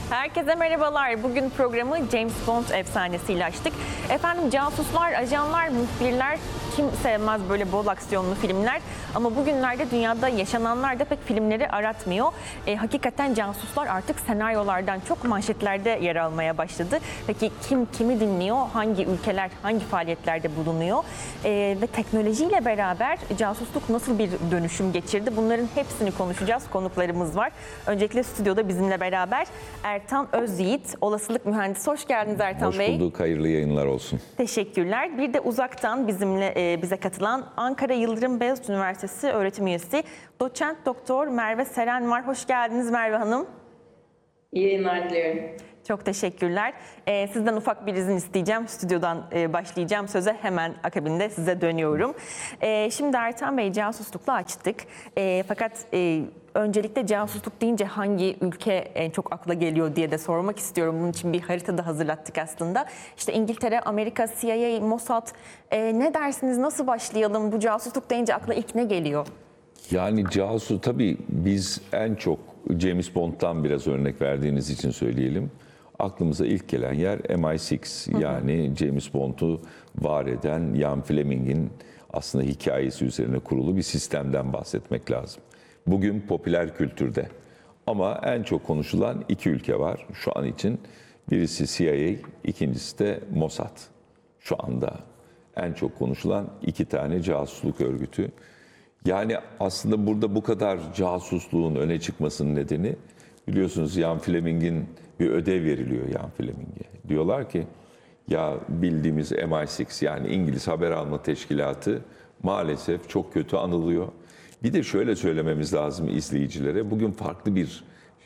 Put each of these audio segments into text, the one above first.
Herkese merhabalar. Bugün programı James Bond efsanesiyle açtık. Efendim casuslar, ajanlar, muhbirler, kim sevmez böyle bol aksiyonlu filmler. Ama bugünlerde dünyada yaşananlar da pek filmleri aratmıyor. Hakikaten casuslar artık senaryolardan çok manşetlerde yer almaya başladı. Peki kim kimi dinliyor, hangi ülkeler, hangi faaliyetlerde bulunuyor? Ve teknolojiyle beraber casusluk nasıl bir dönüşüm geçirdi? Bunların hepsini konuşacağız. Konuklarımız var. Öncelikle stüdyoda bizimle beraber Ertan Özyiğit, olasılık mühendisi. Hoş geldiniz Ertan Bey. Hoş bulduk, hayırlı yayınlar olsun. Teşekkürler. Bir de uzaktan bize katılan Ankara Yıldırım Beyazıt Üniversitesi öğretim üyesi doçent doktor Merve Seren var. Hoş geldiniz Merve Hanım. İyi yayınlar diliyorum. Çok teşekkürler. Sizden ufak bir izin isteyeceğim. Stüdyodan başlayacağım söze. Hemen akabinde size dönüyorum. Şimdi Ertan Bey casuslukla açtık. Fakat öncelikle casusluk deyince hangi ülke en çok akla geliyor diye de sormak istiyorum. Bunun için bir harita da hazırlattık aslında. İşte İngiltere, Amerika, CIA, Mossad. Ne dersiniz? Nasıl başlayalım? Bu casusluk deyince akla ilk ne geliyor? Yani casus tabii biz en çok James Bond'tan biraz örnek verdiğiniz için söyleyelim. Aklımıza ilk gelen yer MI6 yani James Bond'u var eden Ian Fleming'in aslında hikayesi üzerine kurulu bir sistemden bahsetmek lazım. Bugün popüler kültürde ama en çok konuşulan iki ülke var şu an için. Birisi CIA, ikincisi de Mossad. Şu anda en çok konuşulan iki tane casusluk örgütü. Yani aslında burada bu kadar casusluğun öne çıkmasının nedeni biliyorsunuz Ian Fleming'in bir ödev veriliyor Ian Fleming'e. Diyorlar ki ya bildiğimiz MI6 yani İngiliz Haber Alma Teşkilatı maalesef çok kötü anılıyor. Bir de şöyle söylememiz lazım izleyicilere. Bugün farklı bir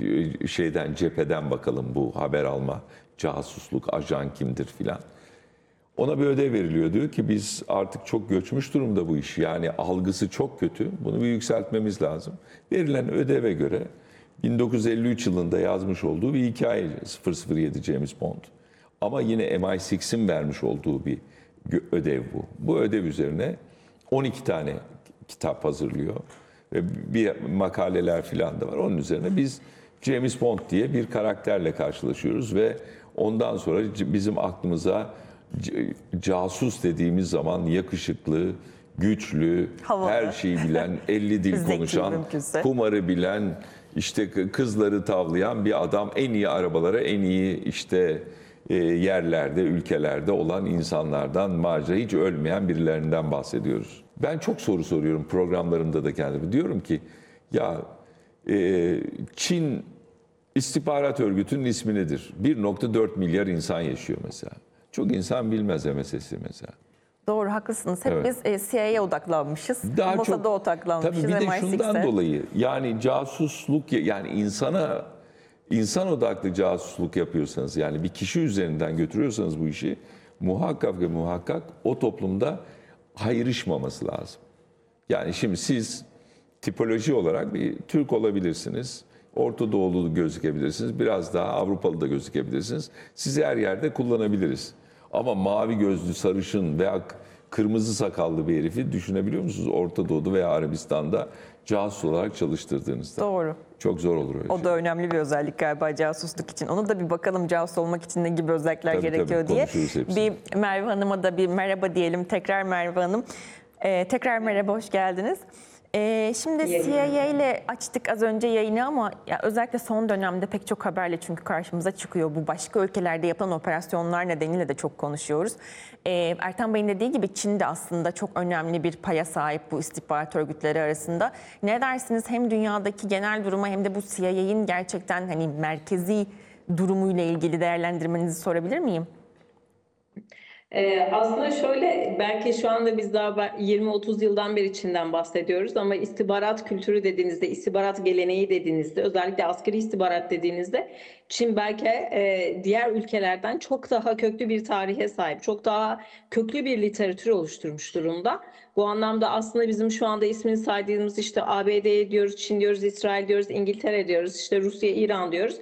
cepheden bakalım bu haber alma, casusluk, ajan kimdir filan. Ona bir ödev veriliyor. Diyor ki biz artık çok göçmüş durumda bu iş. Yani algısı çok kötü. Bunu bir yükseltmemiz lazım. Verilen ödeve göre 1953 yılında yazmış olduğu bir hikaye 007 James Bond. Ama yine MI6'in vermiş olduğu bir ödev bu. Bu ödev üzerine 12 tane kitap hazırlıyor. Ve bir makaleler filan da var. Onun üzerine biz James Bond diye bir karakterle karşılaşıyoruz ve ondan sonra bizim aklımıza casus dediğimiz zaman yakışıklı, güçlü, havalı, her şeyi bilen, 50 dil konuşan, kumarı bilen, işte kızları tavlayan bir adam, en iyi arabalara, en iyi işte yerlerde, ülkelerde olan insanlardan, macera hiç ölmeyen birilerinden bahsediyoruz. Ben çok soru soruyorum programlarımda da kendime. Diyorum ki ya Çin İstihbarat Örgütü'nün ismi nedir? 1,4 milyar insan yaşıyor mesela. Çok insan bilmez MSS'i mesela. Doğru, haklısınız. Hep Evet. Biz CIA'ya odaklanmışız. Mossad'a odaklanmışız. Tabii bir de MI6'e. şundan dolayı yani casusluk yani insan odaklı casusluk yapıyorsanız yani bir kişi üzerinden götürüyorsanız bu işi muhakkak ve muhakkak o toplumda ayrışmaması lazım. Yani şimdi siz tipoloji olarak bir Türk olabilirsiniz. Orta Doğulu gözükebilirsiniz. Biraz daha Avrupalı da gözükebilirsiniz. Sizi her yerde kullanabiliriz. Ama mavi gözlü, sarışın veya kırmızı sakallı bir herifi düşünebiliyor musunuz? Orta Doğu'da veya Arabistan'da casus olarak çalıştırdığınızda. Doğru. Çok zor olur öyle. O da önemli bir özellik galiba casusluk için. Onu da bir bakalım casus olmak için ne gibi özellikler gerekiyor diye. Bir Merve Hanım'a da bir merhaba diyelim. Tekrar Merve Hanım. Tekrar merhaba, hoş geldiniz. Şimdi CIA ile açtık az önce yayını ama ya özellikle son dönemde pek çok haberle çünkü karşımıza çıkıyor. Bu başka ülkelerde yapılan operasyonlar nedeniyle de çok konuşuyoruz. Ertan Bey'in dediği gibi Çin de aslında çok önemli bir paya sahip bu istihbarat örgütleri arasında. Ne dersiniz hem dünyadaki genel duruma hem de bu CIA'nin gerçekten hani merkezi durumuyla ilgili değerlendirmenizi sorabilir miyim? Aslında şöyle, belki şu anda biz daha 20-30 yıldan beri Çin'den bahsediyoruz ama istihbarat kültürü dediğinizde, istihbarat geleneği dediğinizde, özellikle askeri istihbarat dediğinizde Çin belki diğer ülkelerden çok daha köklü bir tarihe sahip, çok daha köklü bir literatür oluşturmuş durumda. Bu anlamda aslında bizim şu anda ismini saydığımız işte ABD diyoruz, Çin diyoruz, İsrail diyoruz, İngiltere diyoruz, işte Rusya, İran diyoruz.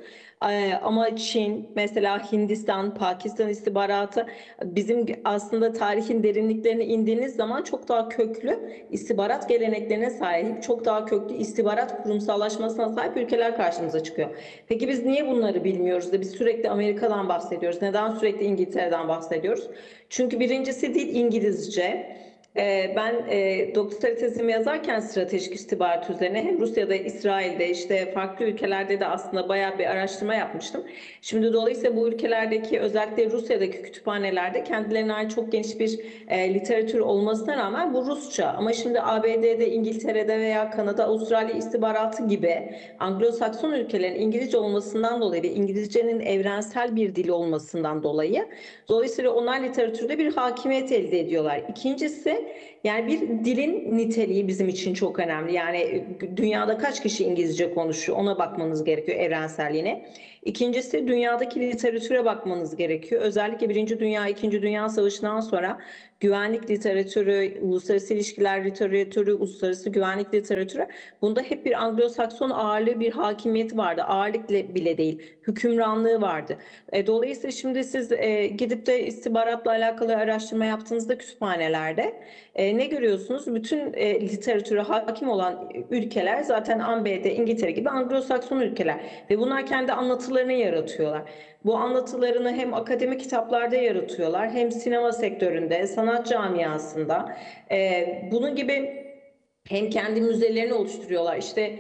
Ama Çin, mesela Hindistan, Pakistan istihbaratı bizim aslında tarihin derinliklerine indiğiniz zaman çok daha köklü istihbarat geleneklerine sahip, çok daha köklü istihbarat kurumsallaşmasına sahip ülkeler karşımıza çıkıyor. Peki biz niye bunları bilmiyoruz da biz sürekli Amerika'dan bahsediyoruz? Neden sürekli İngiltere'den bahsediyoruz? Çünkü birincisi dil İngilizce. Ben doktora tezimi yazarken stratejik istihbarat üzerine hem Rusya'da, İsrail'de, işte farklı ülkelerde de aslında bayağı bir araştırma yapmıştım. Şimdi dolayısıyla bu ülkelerdeki, özellikle Rusya'daki kütüphanelerde kendilerine ait çok geniş bir literatür olmasına rağmen bu Rusça. Ama şimdi ABD'de, İngiltere'de veya Kanada, Avustralya istihbaratı gibi Anglo-Sakson ülkelerin İngilizce olmasından dolayı ve İngilizcenin evrensel bir dil olmasından dolayı dolayısıyla onlar literatürde bir hakimiyet elde ediyorlar. İkincisi, yani bir dilin niteliği bizim için çok önemli. Yani dünyada kaç kişi İngilizce konuşuyor, ona bakmanız gerekiyor, evrenselliğine. İkincisi, dünyadaki literatüre bakmanız gerekiyor. Özellikle Birinci Dünya, İkinci Dünya Savaşı'ndan sonra güvenlik literatürü, uluslararası ilişkiler literatürü, uluslararası güvenlik literatürü, bunda hep bir Anglo-Sakson ağırlığı, bir hakimiyet vardı. Ağırlıkla bile değil, hükümranlığı vardı. Dolayısıyla şimdi siz gidip de istihbaratla alakalı araştırma yaptığınızda kütüphanelerde ne görüyorsunuz? Bütün literatüre hakim olan ülkeler zaten ABD, İngiltere gibi Anglo-Sakson ülkeler ve bunlar kendi anlatılarını yaratıyorlar. Bu anlatılarını hem akademik kitaplarda yaratıyorlar, hem sinema sektöründe, sanat camiasında. Bunun gibi hem kendi müzelerini oluşturuyorlar. İşte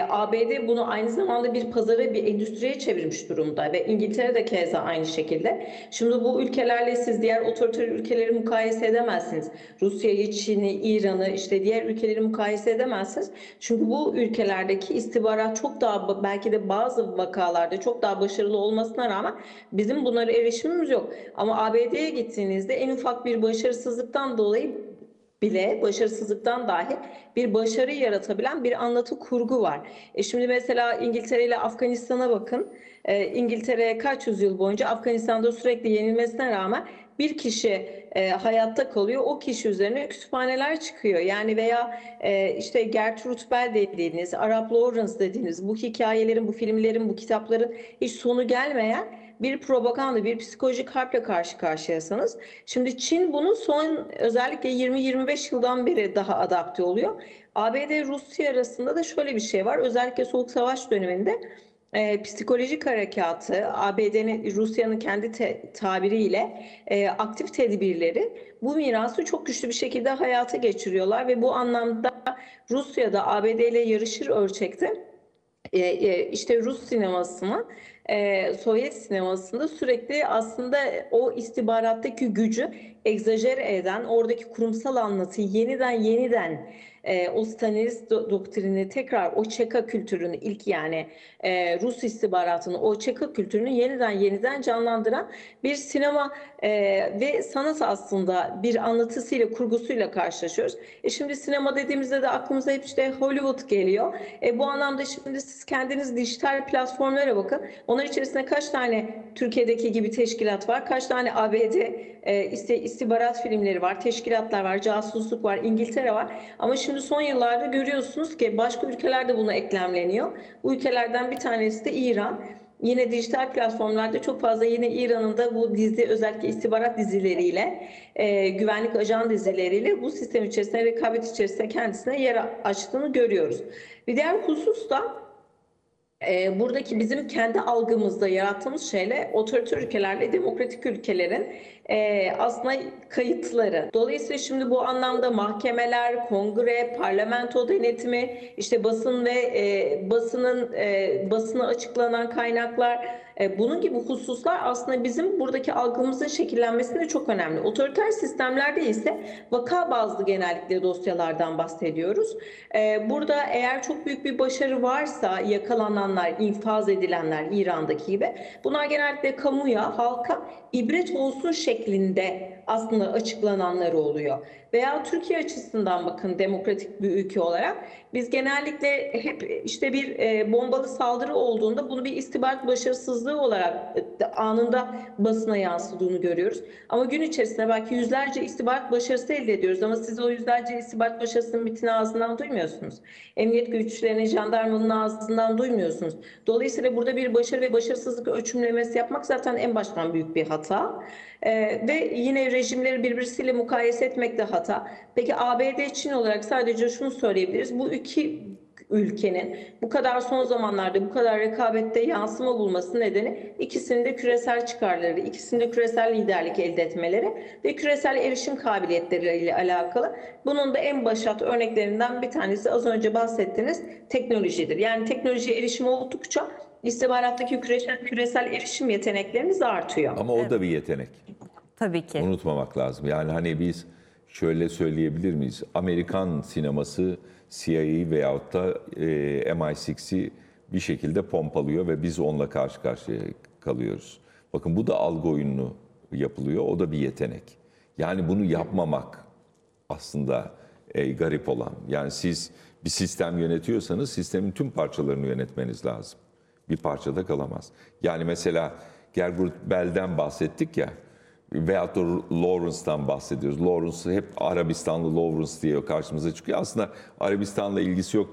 ABD bunu aynı zamanda bir pazara, bir endüstriye çevirmiş durumda ve İngiltere de keza aynı şekilde. Şimdi bu ülkelerle siz diğer otoriter ülkeleri mukayese edemezsiniz. Rusya'yı, Çin'i, İran'ı, işte diğer ülkeleri mukayese edemezsiniz. Çünkü bu ülkelerdeki istihbarat çok daha, belki de bazı vakalarda çok daha başarılı olmasına rağmen bizim bunlara erişimimiz yok. Ama ABD'ye gittiğinizde en ufak bir başarısızlıktan dolayı bile, başarısızlıktan dahi bir başarı yaratabilen bir anlatı kurgu var. Şimdi mesela İngiltere ile Afganistan'a bakın. İngiltere kaç yüzyıl boyunca Afganistan'da sürekli yenilmesine rağmen bir kişi hayatta kalıyor. O kişi üzerine kütüphaneler çıkıyor. Yani veya işte Gertrude Bell dediğiniz, Arap Lawrence dediğiniz bu hikayelerin, bu filmlerin, bu kitapların hiç sonu gelmeyen bir propaganda, bir psikolojik harple karşı karşıyasınız. Şimdi Çin bunu son özellikle 20-25 yıldan beri daha adapte oluyor. ABD-Rusya arasında da şöyle bir şey var. Özellikle Soğuk Savaş döneminde psikolojik harekatı, ABD'nin, Rusya'nın kendi tabiriyle aktif tedbirleri bu mirası çok güçlü bir şekilde hayata geçiriyorlar ve bu anlamda Rusya'da ABD ile yarışır ölçekte işte Rus sinemasını, Sovyet sinemasında sürekli aslında o istihbarattaki gücü egzajere eden, oradaki kurumsal anlatıyı yeniden o Stalinist doktrini tekrar, o Çeka kültürünü, ilk yani Rus istihbaratını, o Çeka kültürünü yeniden canlandıran bir sinema ve sanat aslında bir anlatısıyla, kurgusuyla karşılaşıyoruz. Şimdi sinema dediğimizde de aklımıza hep işte Hollywood geliyor. Bu anlamda şimdi siz kendiniz dijital platformlara bakın. Onlar içerisinde kaç tane Türkiye'deki gibi teşkilat var? Kaç tane ABD istihbarat filmleri var, teşkilatlar var, casusluk var, İngiltere var. Ama şimdi son yıllarda görüyorsunuz ki başka ülkelerde buna eklemleniyor. Bu ülkelerden bir tanesi de İran. Yine dijital platformlarda çok fazla yine İran'ın da bu dizi, özellikle istihbarat dizileriyle, güvenlik ajan dizileriyle bu sistem içerisinde, rekabet içerisinde kendisine yer açtığını görüyoruz. Bir diğer husus da buradaki bizim kendi algımızda yarattığımız şeyle otoriter ülkelerle demokratik ülkelerin aslında kayıtları. Dolayısıyla şimdi bu anlamda mahkemeler, kongre, parlamento denetimi, işte basın ve basına açıklanan kaynaklar, bunun gibi hususlar aslında bizim buradaki algımızın şekillenmesinde çok önemli. Otoriter sistemlerde ise vaka bazlı genellikle dosyalardan bahsediyoruz. Burada eğer çok büyük bir başarı varsa yakalananlar, infaz edilenler İran'daki gibi, bunlar genellikle kamuya, halka ibret olsun şeklinde aslında açıklananlar oluyor. Veya Türkiye açısından bakın, demokratik bir ülke olarak biz genellikle hep işte bir bombalı saldırı olduğunda bunu bir istihbarat başarısızlığı olarak anında basına yansıdığını görüyoruz. Ama gün içerisinde belki yüzlerce istihbarat başarısı elde ediyoruz ama siz o yüzlerce istihbarat başarısının bitini ağzından duymuyorsunuz. Emniyet güçlerinin, jandarmanın ağzından duymuyorsunuz. yapamıyorsunuz. Dolayısıyla burada bir başarı ve başarısızlık ölçümlemesi yapmak zaten en baştan büyük bir hata. Ve yine rejimleri birbirisiyle mukayese etmek de hata. Peki ABD, Çin olarak sadece şunu söyleyebiliriz. Bu iki ülkenin bu kadar son zamanlarda bu kadar rekabette yansıma bulması nedeni ikisinin de küresel çıkarları, ikisinin de küresel liderlik elde etmeleri ve küresel erişim kabiliyetleriyle alakalı. Bunun da en başat örneklerinden bir tanesi az önce bahsettiğiniz teknolojidir. Yani teknolojiye erişim oldukça istihbarattaki küresel erişim yeteneklerimiz artıyor. Ama o da bir yetenek. Tabii ki. Unutmamak lazım. Yani hani biz şöyle söyleyebilir miyiz? Amerikan sineması CIA veyahut da MI6'i bir şekilde pompalıyor ve biz onunla karşı karşıya kalıyoruz. Bakın bu da algı oyunu yapılıyor. O da bir yetenek. Yani bunu yapmamak aslında garip olan. Yani siz bir sistem yönetiyorsanız sistemin tüm parçalarını yönetmeniz lazım. Bir parçada kalamaz. Yani mesela Gertrude Bell'den bahsettik ya, veyahut da Lawrence'dan bahsediyoruz. Lawrence hep Arabistanlı Lawrence diye karşımıza çıkıyor. Aslında Arabistan'la ilgisi yok.